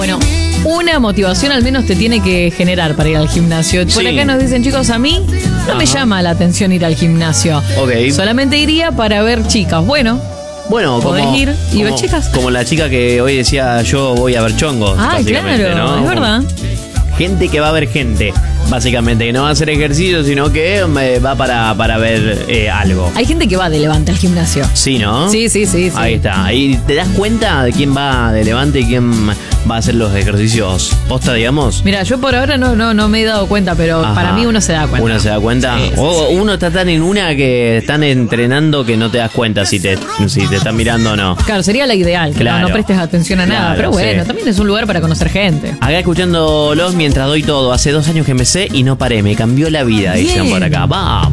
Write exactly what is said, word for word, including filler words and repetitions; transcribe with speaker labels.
Speaker 1: Bueno, una motivación al menos te tiene que generar para ir al gimnasio. Por
Speaker 2: Sí.
Speaker 1: acá nos dicen, chicos, a mí no
Speaker 2: Ajá.
Speaker 1: me llama la atención ir al gimnasio.
Speaker 2: Ok.
Speaker 1: Solamente iría para ver chicas. Bueno,
Speaker 2: Bueno,
Speaker 1: Podés
Speaker 2: como,
Speaker 1: ir y ver
Speaker 2: como-
Speaker 1: chicas.
Speaker 2: Como la chica que hoy decía, yo voy a ver chongos.
Speaker 1: ah,
Speaker 2: básicamente,
Speaker 1: claro,
Speaker 2: ¿no?
Speaker 1: es verdad.
Speaker 2: Gente que va a ver gente, básicamente, que no va a hacer ejercicio, sino que eh, va para, para ver eh, algo.
Speaker 1: Hay gente que va de Levante al gimnasio.
Speaker 2: Sí, ¿no?
Speaker 1: Sí, sí, sí, sí.
Speaker 2: Ahí está. Ahí te das cuenta de quién va de Levante y quién va a hacer los ejercicios posta, digamos.
Speaker 1: Mira, yo por ahora no, no, no me he dado cuenta, pero
Speaker 2: Ajá.
Speaker 1: para mí uno se da cuenta.
Speaker 2: Uno se da cuenta.
Speaker 1: Sí, sí,
Speaker 2: o
Speaker 1: sí.
Speaker 2: uno está tan en una que están entrenando que no te das cuenta si te, si te están mirando o no.
Speaker 1: Claro, sería la ideal, que
Speaker 2: Claro.
Speaker 1: no, no prestes atención a nada.
Speaker 2: Claro,
Speaker 1: Pero bueno,
Speaker 2: sí.
Speaker 1: también es un lugar para conocer gente.
Speaker 2: Acá escuchándolos mientras doy todo. Hace dos años que me sé y no paré. Me cambió la vida, dicen
Speaker 1: Bien.
Speaker 2: por acá. Vamos.